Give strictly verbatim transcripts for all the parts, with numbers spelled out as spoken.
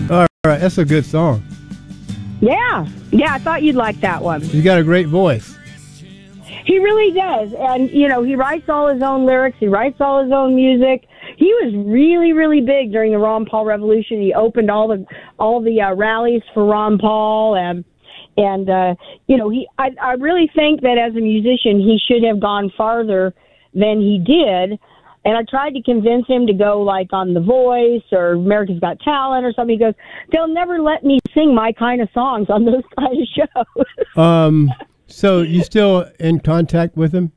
All right, that's a good song. Yeah, yeah, I thought you'd like that one. You got a great voice. He really does, and you know, he writes all his own lyrics. He writes all his own music. He was really, really big during the Ron Paul Revolution. He opened all the all the uh, rallies for Ron Paul, and and uh, you know, he. I, I really think that as a musician, he should have gone farther than he did. And I tried to convince him to go like on The Voice or America's Got Talent or something. He goes, "They'll never let me sing my kind of songs on those kind of shows." Um. So you still in contact with him?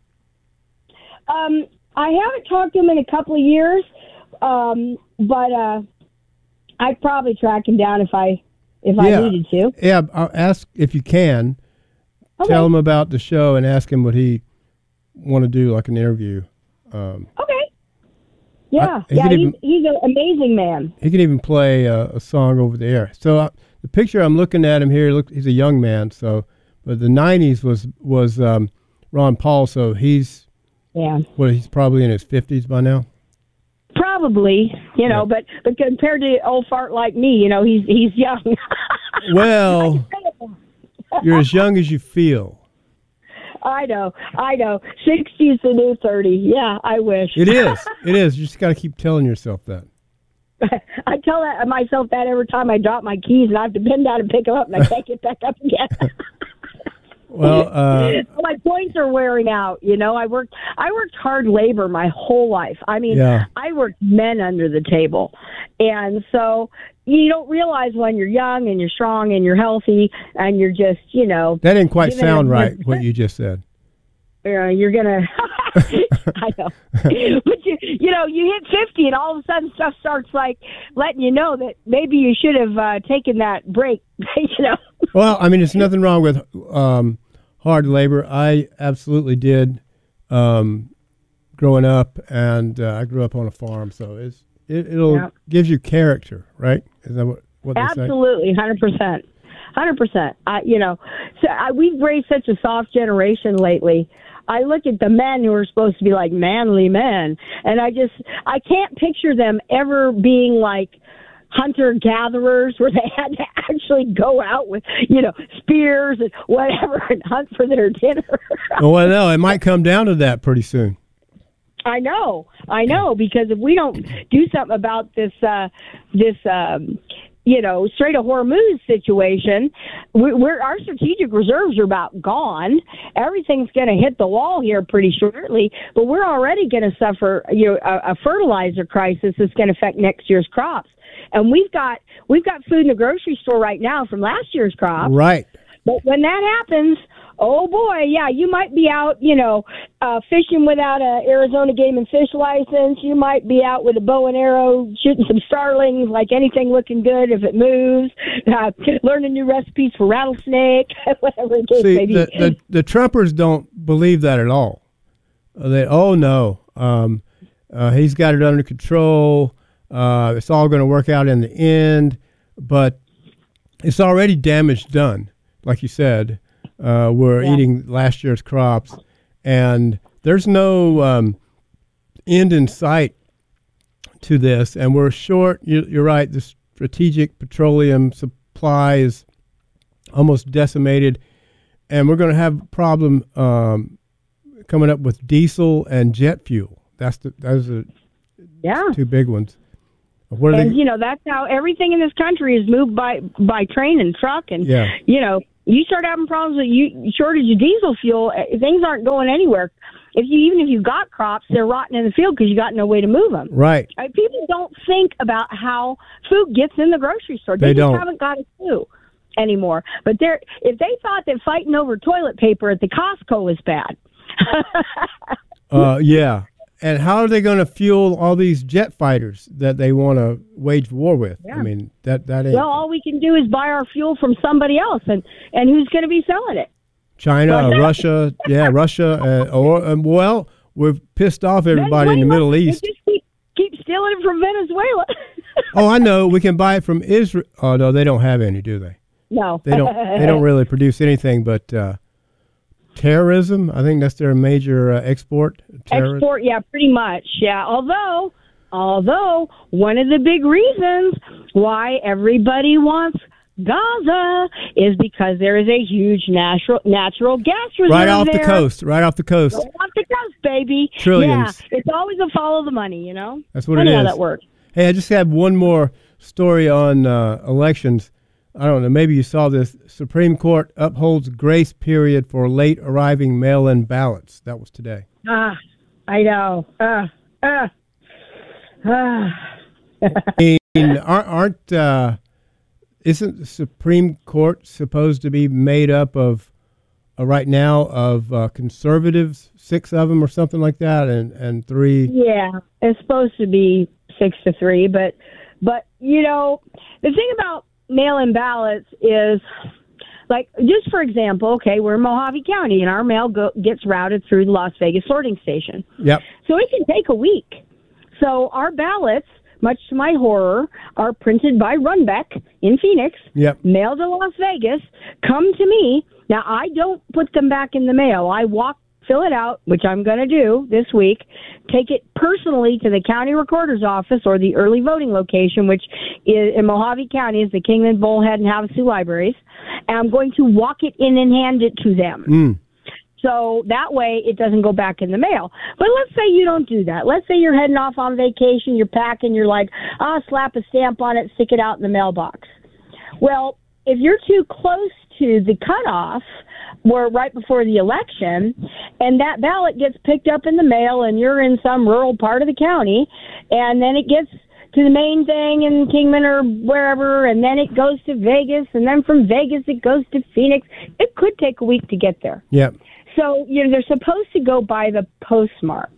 Um, I haven't talked to him in a couple of years, um, but uh, I'd probably track him down if I if yeah. I needed to. Yeah, I'll ask if you can. Okay. Tell him about the show and ask him what he want to do, like an interview. Um, okay. Yeah, I, yeah, he's, even, he's an amazing man. He can even play a, a song over the air. So uh, the picture I'm looking at him here, look, he's a young man. So, but the nineties was was um, Ron Paul. So he's yeah, well, he's probably in his fifties by now. Probably, you know, yeah. but but compared to old fart like me, you know, he's he's young. Well, you're as young as you feel. I know, I know. sixty is the new thirty. Yeah, I wish. It is. It is. You just got to keep telling yourself that. I tell that, myself that every time I drop my keys and I have to bend down and pick them up and I can't get back up again. Well, uh, my points are wearing out. You know, I worked. I worked hard labor my whole life. I mean, yeah. I worked men under the table, and so you don't realize when you're young and you're strong and you're healthy and you're just, you know. That didn't quite sound right. What you just said. Uh, you're gonna. I know, but you, you know, you hit fifty and all of a sudden stuff starts like letting you know that maybe you should have uh, taken that break. You know. Well, I mean, there's nothing wrong with um, hard labor. I absolutely did um, growing up, and uh, I grew up on a farm, so it's it, it'll yeah. gives you character, right? Is that what, what they say? Absolutely, hundred percent, hundred percent. I, you know, so I, we've raised such a soft generation lately. I look at the men who are supposed to be like manly men, and I just I can't picture them ever being like hunter-gatherers where they had to actually go out with, you know, spears and whatever and hunt for their dinner. Well, no, it might come down to that pretty soon. I know, I know, because if we don't do something about this, uh, this, um, you know, Strait of Hormuz situation, we, we're our strategic reserves are about gone. Everything's going to hit the wall here pretty shortly, but we're already going to suffer, you know, a, a fertilizer crisis that's going to affect next year's crops. And we've got we've got food in the grocery store right now from last year's crop. Right. But when that happens, oh boy, yeah, you might be out, you know, uh, fishing without a Arizona Game and Fish license. You might be out with a bow and arrow shooting some starlings, like anything looking good if it moves. Uh, learning new recipes for rattlesnake, whatever the case See, may be. The, the, the Trumpers don't believe that at all. Uh, they oh no, um, uh, he's got it under control. Uh, it's all going to work out in the end, but it's already damage done, like you said. Uh, we're yeah. eating last year's crops, and there's no um, end in sight to this, and we're short. You, you're right, the strategic petroleum supply is almost decimated, and we're going to have a problem um, coming up with diesel and jet fuel. That's the those are yeah. two big ones. What and, they, you know, that's how everything in this country is moved by, by train and truck. And, yeah. you know, you start having problems with you, shortage of diesel fuel, things aren't going anywhere. If you Even if you got crops, they're rotting in the field because you got no way to move them. Right. I mean, people don't think about how food gets in the grocery store. They, they just don't. haven't got a clue anymore. But they're, if they thought that fighting over toilet paper at the Costco was bad. uh, yeah. And how are they going to fuel all these jet fighters that they want to wage war with? Yeah. I mean, that that ain't. Well, all we can do is buy our fuel from somebody else, and, and who's going to be selling it? China, or Russia, yeah, Russia, uh, or um, well, we've pissed off everybody Venezuela, in the Middle East. They just keep, keep stealing it from Venezuela. Oh, I know. We can buy it from Israel. Oh no, they don't have any, do they? No, they don't. They don't really produce anything but. Uh, Terrorism, I think that's their major uh, export. Terrorism. Export, yeah, pretty much, yeah. Although Although one of the big reasons why everybody wants Gaza is because there is a huge natural natural gas reserve right off there. the coast, right off the coast. Right off the coast, baby. Trillions. Yeah, it's always a follow the money, you know? That's what Funny it is. how that works. Hey, I just have one more story on uh, elections. I don't know, maybe you saw this. Supreme Court upholds grace period for late arriving mail-in ballots. That was today. Ah, I know. Ah, ah, ah. I mean, aren't, aren't uh, isn't the Supreme Court supposed to be made up of, uh, right now, of uh, conservatives, six of them or something like that, and, and three? Yeah, it's supposed to be six to three, but, but you know, the thing about mail-in ballots is, like, just for example, okay, we're in Mojave County, and our mail go, gets routed through the Las Vegas sorting station. Yep. So it can take a week. So our ballots, much to my horror, are printed by Runbeck in Phoenix, Yep. mailed to Las Vegas, come to me. Now, I don't put them back in the mail. I walk, fill it out, which I'm going to do this week, take it personally to the county recorder's office or the early voting location, which is in Mojave County is the Kingman, Bullhead, and Havasu libraries, and I'm going to walk it in and hand it to them. Mm. So that way it doesn't go back in the mail. But let's say you don't do that. Let's say you're heading off on vacation, you're packing, you're like, ah, oh, slap a stamp on it, stick it out in the mailbox. Well, if you're too close to the cutoff, or right before the election, and that ballot gets picked up in the mail and you're in some rural part of the county, and then it gets to the main thing in Kingman or wherever, and then it goes to Vegas, and then from Vegas it goes to Phoenix, it could take a week to get there. Yep. So, you know, they're supposed to go by the postmark.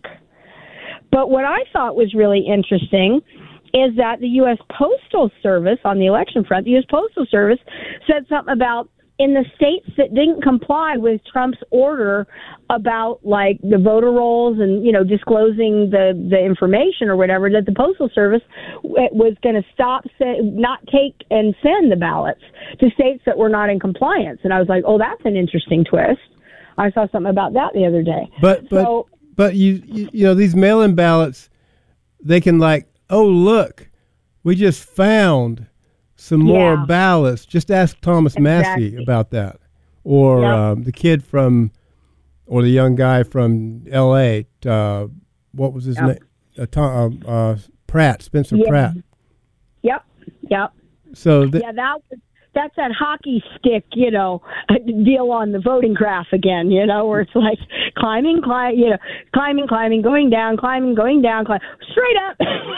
But what I thought was really interesting is that the U S Postal Service, on the election front, the U S Postal Service said something about in the states that didn't comply with Trump's order about, like, the voter rolls and, you know, disclosing the, the information or whatever, that the Postal Service was going to stop, say, not take and send the ballots to states that were not in compliance. And I was like, oh, that's an interesting twist. I saw something about that the other day. But but so, but you, you you know, these mail-in ballots, they can, like, oh, look, we just found some more Yeah. ballots. Just ask Thomas Exactly. Massey about that, or Yep. um, the kid from, or the young guy from L A. Uh, what was his Yep. name? Uh, Tom, uh, uh, Pratt, Spencer Yeah. Pratt. Yep, yep. So th- Yeah, that that's that hockey stick, you know, deal on the voting graph again, you know, where it's like climbing, climb, you know, climbing, climbing, going down, climbing, going down, climb, straight up.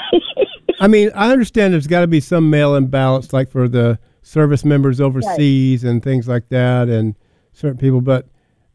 I mean, I understand there's got to be some mail-in ballots, like for the service members overseas and things like that, and certain people. But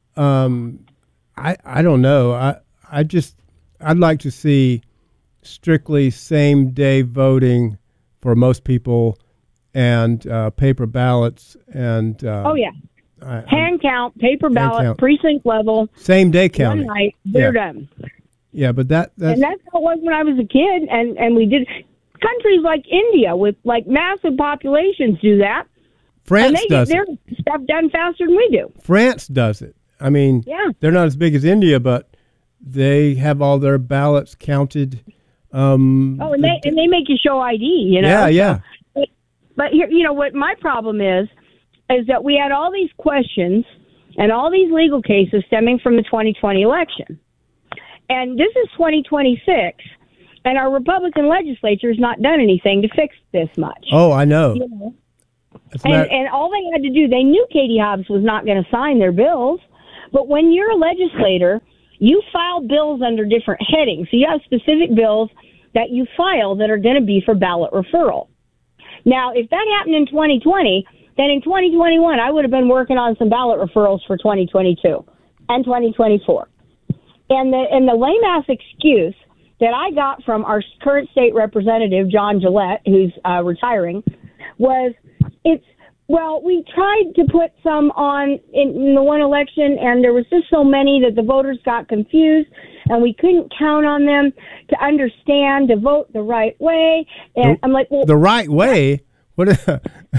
um, I I don't know. I I just I'd like to see strictly same-day voting for most people, and uh, paper ballots, and uh, Oh, yeah. I, Hand count, paper ballot, count. precinct level, same-day one counting. night, they're Yeah. done. Yeah, but that that's And that's how it was when I was a kid, and, and we did. Countries like India with, like, massive populations do that. France and they does get it. their stuff done faster than we do. France does it. I mean, Yeah. they're not as big as India, but they have all their ballots counted. Um, Oh, and the- they and they make you show I D, you know? yeah, yeah. But, but here, you know, what my problem is, is that we had all these questions and all these legal cases stemming from the twenty twenty election. And this is twenty twenty-six, and our Republican legislature has not done anything to fix this much. Oh, I know. You know? It's And, not- and all they had to do, they knew Katie Hobbs was not going to sign their bills, but when you're a legislator, you file bills under different headings. So you have specific bills that you file that are going to be for ballot referral. Now, if that happened in twenty twenty, then in twenty twenty-one, I would have been working on some ballot referrals for twenty twenty-two and twenty twenty-four. And the, and the lame-ass excuse that I got from our current state representative, John Gillette, who's uh, retiring, was it's, well, we tried to put some on in, in the one election, and there was just so many that the voters got confused, and we couldn't count on them to understand, to vote the right way. And the, I'm like, well, the right way? What?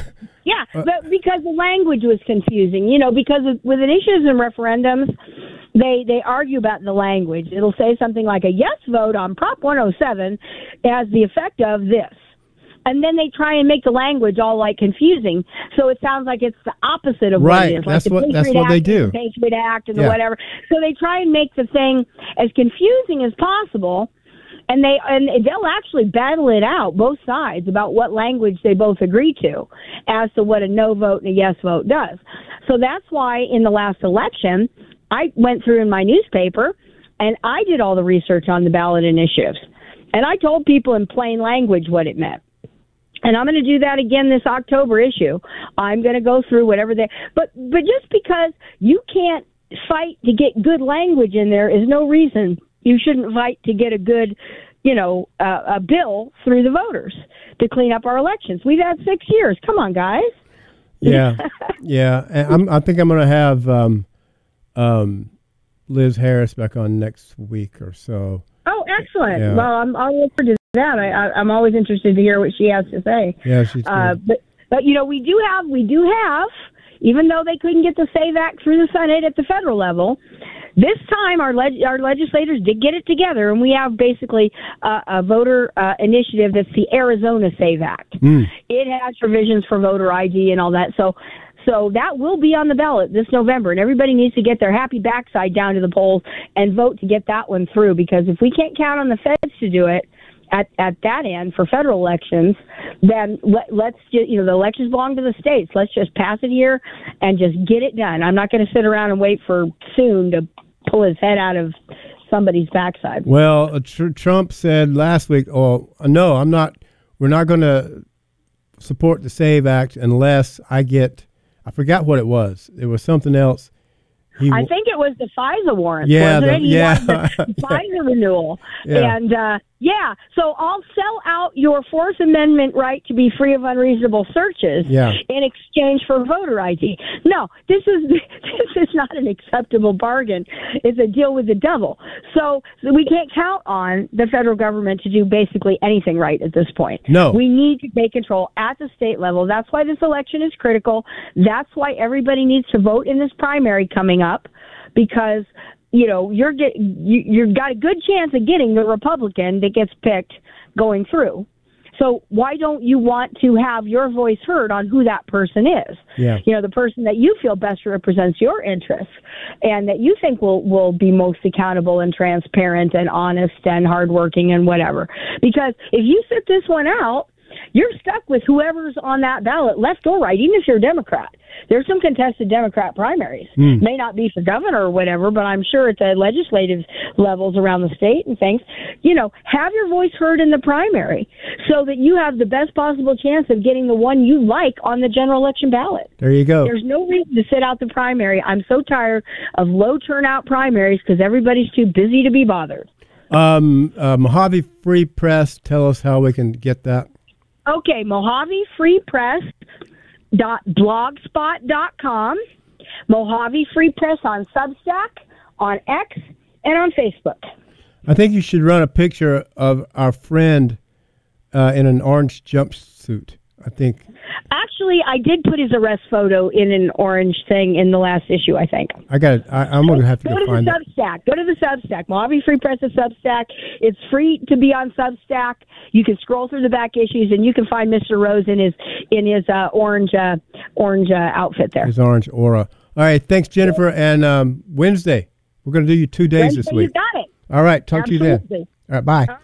yeah, but because the language was confusing, you know, because of, with initiatives and referendums, they they argue about the language. It'll say something like a yes vote on Prop one oh seven has the effect of this. And then they try and make the language all like confusing, so it sounds like it's the opposite of right. what it is. That's like the what that's Patriot what they Act do. The Patriot Act and yeah. the whatever. So they try and make the thing as confusing as possible, and they and they'll actually battle it out, both sides, about what language they both agree to, as to what a no vote and a yes vote does. So that's why in the last election, I went through in my newspaper and I did all the research on the ballot initiatives, and I told people in plain language what it meant. And I'm going to do that again this October issue. I'm going to go through whatever they, but, but just because you can't fight to get good language in there is no reason you shouldn't fight to get a good, you know, uh, a bill through the voters to clean up our elections. We've had six years. Come on, guys. Yeah. yeah. And I'm, I think I'm going to have, um, um, Liz Harris back on next week or so. Oh, excellent. Yeah. Well, I'm, I'll look forward to that. I, I, I'm always interested to hear what she has to say. Yeah, she's good. Uh, but, but, you know, we do have, we do have, even though they couldn't get the SAVE Act through the Senate at the federal level, this time our leg, our legislators did get it together, and we have basically uh, a voter uh, initiative that's the Arizona SAVE Act. Mm. It has provisions for voter I D and all that. So So that will be on the ballot this November, and everybody needs to get their happy backside down to the polls and vote to get that one through, because if we can't count on the feds to do it at, at that end for federal elections, then let, let's just, you know, the elections belong to the states. Let's just pass it here and just get it done. I'm not going to sit around and wait for soon to pull his head out of somebody's backside. Well, uh, tr- Trump said last week, oh, no, I'm not, we're not going to support the SAVE Act unless I get, I forgot what it was. It was something else. He, I think it was the FISA warrant, yeah, wasn't the, it? He yeah. wanted the FISA renewal. Yeah. And, uh, yeah, so I'll sell out your Fourth Amendment right to be free of unreasonable searches yeah. in exchange for voter I D. No, this is this is not an acceptable bargain. It's a deal with the devil. So, so we can't count on the federal government to do basically anything right at this point. No. We need to take control at the state level. That's why this election is critical. That's why everybody needs to vote in this primary coming up, because you know, you're get you you've got a good chance of getting the Republican that gets picked going through. So why don't you want to have your voice heard on who that person is? Yeah. You know, the person that you feel best represents your interests and that you think will, will be most accountable and transparent and honest and hardworking and whatever. Because if you sit this one out, you're stuck with whoever's on that ballot, left or right, even if you're a Democrat. There's some contested Democrat primaries. Mm. May not be for governor or whatever, but I'm sure at the legislative levels around the state and things, you know, have your voice heard in the primary so that you have the best possible chance of getting the one you like on the general election ballot. There you go. There's no reason to sit out the primary. I'm so tired of low turnout primaries because everybody's too busy to be bothered. Um, uh, Mojave Free Press, tell us how we can get that. Okay, Mojave Free Press dot blogspot dot com, Mojave Free Press on Substack, on X, and on Facebook. I think you should run a picture of our friend uh, in an orange jumpsuit. I think. Actually, I did put his arrest photo in an orange thing in the last issue, I think. I got it. I, I'm going to have to go, go, go to find the it. Substack. Go to the Substack. Mojave Free Press is Substack. It's free to be on Substack. You can scroll through the back issues, and you can find Mister Rose in his in his uh, orange uh, orange uh, outfit there. His orange aura. All right. Thanks, Jennifer. And um, Wednesday, we're going to do you two days Wednesday, this week. You got it. All right. Talk Absolutely. to you then. All right. Bye. All right.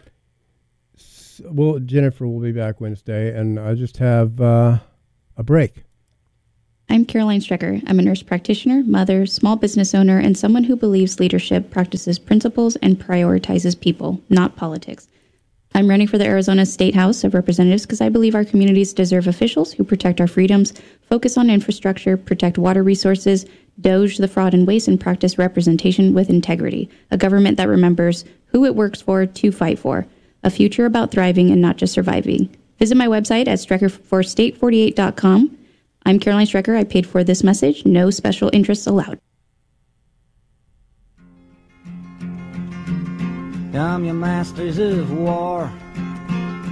So, well, Jennifer will be back Wednesday, and I just have uh, a break. I'm Caroline Strecker. I'm a nurse practitioner, mother, small business owner, and someone who believes leadership practices principles and prioritizes people, not politics. I'm running for the Arizona State House of Representatives because I believe our communities deserve officials who protect our freedoms, focus on infrastructure, protect water resources, doge the fraud and waste, and practice representation with integrity. A government that remembers who it works for to fight for. A future about thriving and not just surviving. Visit my website at strecker for state forty-eight dot com. I'm Caroline Strecker. I paid for this message. No special interests allowed. Come, you masters of war,